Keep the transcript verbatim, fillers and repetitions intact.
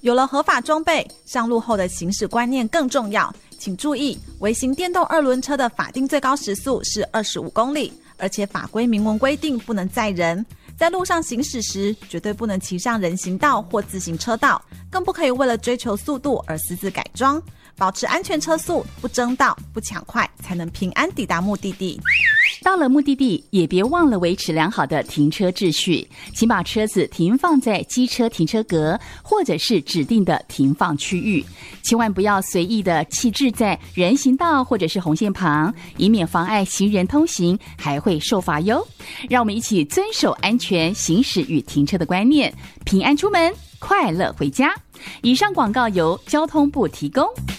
有了合法装备，上路后的行驶观念更重要。请注意，微型电动二轮车的法定最高时速是二十五公里，而且法规明文规定不能载人。在路上行驶时，绝对不能骑上人行道或自行车道，更不可以为了追求速度而私自改装。保持安全车速，不争道，不抢快，才能平安抵达目的地。 到了目的地，也别忘了维持良好的停车秩序，请把车子停放在机车停车格或者是指定的停放区域，千万不要随意的弃置在人行道或者是红线旁，以免妨碍行人通行，还会受罚哟。让我们一起遵守安全行驶与停车的观念，平安出门，快乐回家。以上广告由交通部提供。